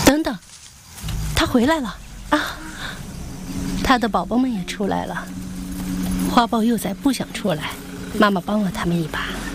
等等，他回来了啊！他的宝宝们也出来了。花豹幼崽不想出来，妈妈帮了他们一把。